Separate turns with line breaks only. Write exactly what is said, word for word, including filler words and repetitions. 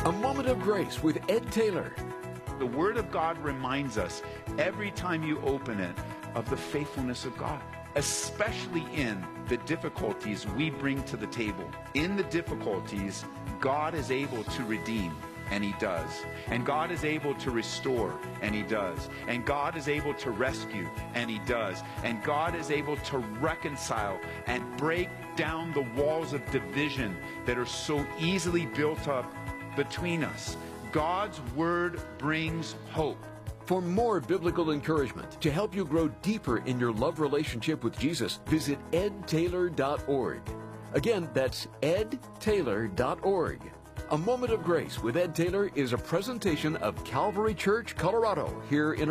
A Moment of Grace with Ed Taylor.
The Word of God reminds us every time you open it of the faithfulness of God, especially in the difficulties we bring to the table. In the difficulties, God is able to redeem, and He does. And God is able to restore, and He does. And God is able to rescue, and He does. And God is able to reconcile and break down the walls of division that are so easily built up between us. God's Word brings hope.
For more biblical encouragement to help you grow deeper in your love relationship with Jesus, visit ed taylor dot org. Again, that's ed taylor dot org. A Moment of Grace with Ed Taylor is a presentation of Calvary Church, Colorado, here in